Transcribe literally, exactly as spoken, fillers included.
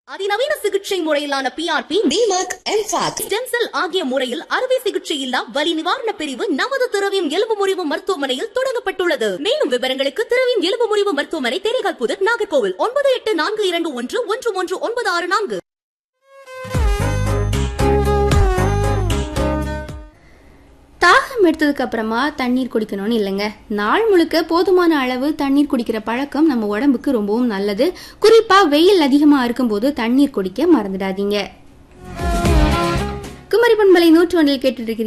அதிநவீன சிகிச்சை முறையிலான B R B, DMARC, mHawk, stem cell ஆகிய முறையில் அறுவை சிகிச்சை இல்லா வலி நிவாரண பிரிவு நமது திரவியம் எலும்பு முறிவு மருத்துவமனையில் தொடங்கப்பட்டுள்ளது. மேலும் விவரங்களுக்கு திரவியம் எலும்பு முறிவு மருத்துவமனை, தேரைகால் புதர், நாகர்கோவில் ஒன்பது எட்டு நான்கு இரண்டு ஒன்று ஒன்று ஒன்று ஒன்பது ஆறு நான்கு. தாகம் எடுத்ததுக்கு அப்புறமா தண்ணீர் குடிக்கணும்னு இல்லைங்க. நாள் முழுக்க போதுமான அளவு தண்ணீர் குடிக்கிற பழக்கம் நம்ம உடம்புக்கு ரொம்பவும் நல்லது. குறிப்பா வெயில் அதிகமா இருக்கும்போது தண்ணீர் குடிக்க மறந்துடாதீங்க. குமரி பண்பலை நூற்று ஒன்றில் கேட்டு